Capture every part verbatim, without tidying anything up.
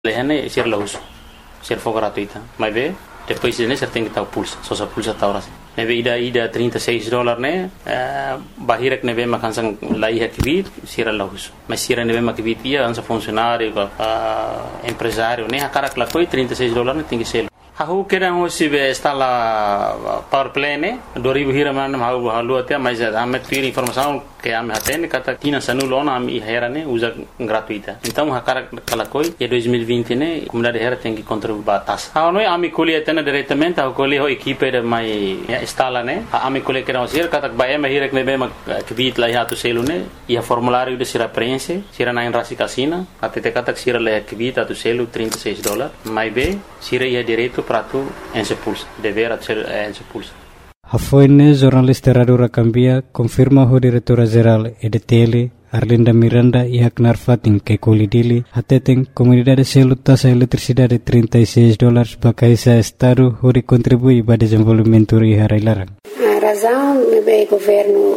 Lehane ser la uso, ser for gratuita. Mas vê, depois de você tem que estar o pulso, só se pulsa tá assim. Neve ida ida trinta e seis dólares né, bahira que neve makansan lá ia que vir, ser la uso. Mas se neve makvit ia, ansa funcionário, empresário, né, a cara que lá foi trinta e seis dólares tem que ser. Aku kira hoje está lá power play né, dua ribu hira mana mau halu até, mas a me tira informação que a me atende kata tina sanulon a me hera né, usa gratuita. Então a cara que lá foi é dois mil e vinte né, comunidade hera tem que contribuir batas. A não a me colhe atende diretamente, a colhe a equipe de mai instala né, a me colhe que não ser kata vai me hira que me bem que vit lá ia tu selo né, e a formulário de sira prense, sira na enrasi casina, até te kata sira lá que vit a tu selo trinta e seis dólares, mas bem sira ia direto para tu em se pulsa, dever ser em se pulsa. A Foine, jornalista Radura Cambia, confirma o diretora-geral E D T L, Arlinda Miranda e Haknar Fatin, que colidili, atetem comunidade selo taxa eletricidade trinta e seis dólares para esse estado, onde contribui para o desenvolvimento e a A razão é o governo,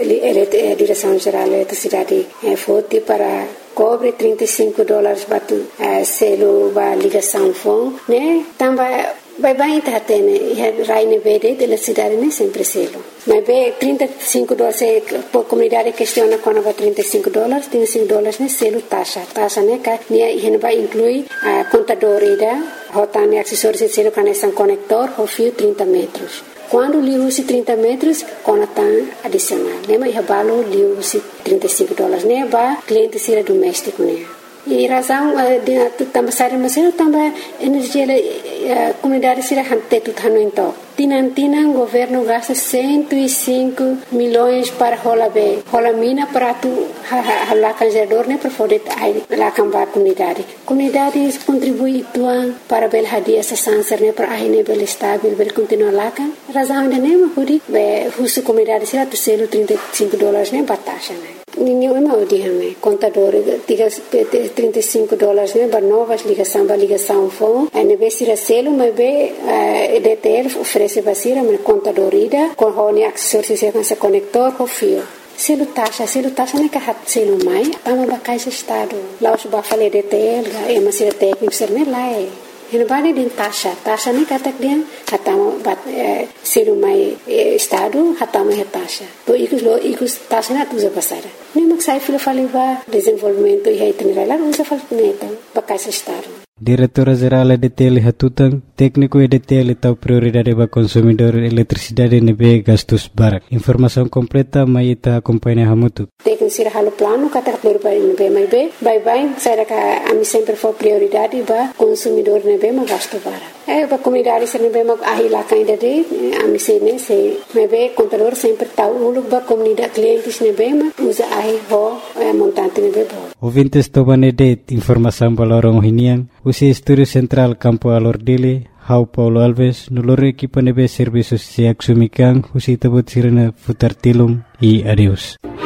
a direção-geral da eletricidade, é forte para cobre trinta e cinco dólares para o selo para ligação fone, né? Também vai bem tá tendo, e raine verde da cidade nem sempre selo. Mas bem trinta e cinco dólares, a comunidade questiona quando vai trinta e cinco dólares, trinta e cinco dólares né selo taxa, taxa né que ne vai incluir a contador ida, rotane acessórios de selo conexão conector, o fio trinta metros. Quando lhe usa trinta metros, conectam adicional. Né? Mas o valor lhe usa trinta e cinco dólares. Né? Para cliente ser doméstico. Né? E a razão de também sair mas eu também energia a comunidade será hante tudo hano então. Tinan tinan governo gasta cento e cinco milhões para rola be. Rola mina para tu lá canjador né para poder lá cambar comunidade. Comunidade contribui tuan para bel hadia essa sanser né para aí né bel estável bel continuar lá kan. Razão de né mas be husu comunidade será tu selo trinta e cinco dólares né batasha né. Ninguém mau dia né contador tiga trinta e cinco dólares né para novas ligação para ligação fone. Aí be será selo mas be E D T L oferece basira mas contador ida com hone acessórios com esse conector com fio. Selo taxa, selo taxa não é que hat selo mais, tama bakai se estado. Lá os bafale E D T L, é mas selo técnico ser nem lá é. Ele vai de taxa, taxa nem kata dia, hatama bat selo mais estado, hatama é taxa. To ikus lo ikus taxa na tuza basara. Nem mak sai filo fali va desenvolvimento e itinerário lá usa fal neta bakai se estado. Diretora-geral E D T L Hatutang, técnico E D T L tahu prioridade para consumidor eletricidade nebe gastos barak. Informação completa mai ita acompanha hamutu. Técnico sira halo plano kata prioridade nebe mai be, bye bye, saya ka ami sempre for prioridade para consumidor nebe ma gasto barak. Eh para comunidade sira nebe ma ahi lá ainda de ami se ne se nebe contador sempre tahu ulu para comunidade clientes nebe ma usa ahi ho montante nebe bo. Ouvintes tobanede informação balorong hinian. Usi Estúdio Central Campo Alordili, Hau Paulo Alves, nulore equipa nebe serviços se axumikan, usi tabot sirena futar tilum e adeus.